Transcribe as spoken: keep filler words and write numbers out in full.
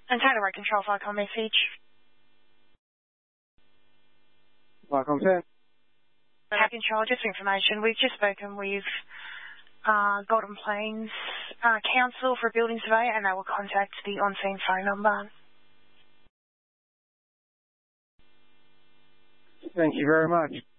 Antenna Road Control, Vicom message. Vicom ten. Tower Control, just for information, we've just spoken with uh, Golden Plains uh, Council for a building survey, and they will contact the on-scene phone number. Thank you very much.